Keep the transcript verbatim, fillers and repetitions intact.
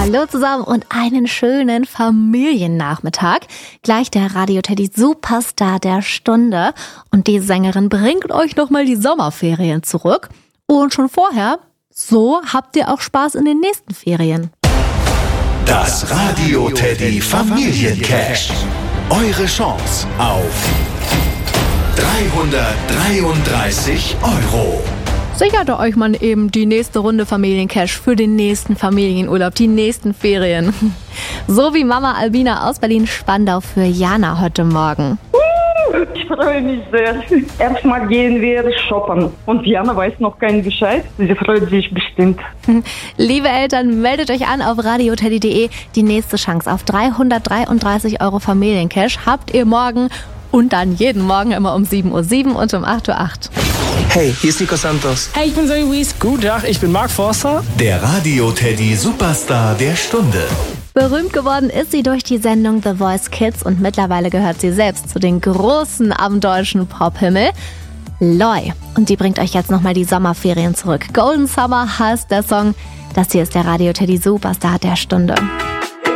Hallo zusammen und einen schönen Familiennachmittag. Gleich der Radio Teddy Superstar der Stunde. Und die Sängerin bringt euch nochmal die Sommerferien zurück. Und schon vorher, so habt ihr auch Spaß in den nächsten Ferien. Das Radio Teddy Familiencash. Eure Chance auf dreihundertdreiunddreißig Euro. Sichert euch mal eben die nächste Runde Familiencash für den nächsten Familienurlaub, die nächsten Ferien. So wie Mama Albina aus Berlin-Spandau für Jana heute Morgen. Ich freue mich sehr. Erstmal gehen wir shoppen. Und Jana weiß noch keinen Bescheid. Sie freut sich bestimmt. Liebe Eltern, meldet euch an auf radioteddy punkt de. Die nächste Chance auf dreihundertdreiunddreißig Euro Familiencash habt ihr morgen. Und dann jeden Morgen immer um sieben Uhr sieben und um acht Uhr acht. Hey, hier ist Nico Santos. Hey, ich bin Zoe Wies. Guten Tag, ich bin Mark Forster. Der Radio Teddy Superstar der Stunde. Berühmt geworden ist sie durch die Sendung The Voice Kids und mittlerweile gehört sie selbst zu den Großen am deutschen Pophimmel. Loi. Und die bringt euch jetzt nochmal die Sommerferien zurück. Golden Summer heißt der Song. Das hier ist der Radio Teddy Superstar der Stunde.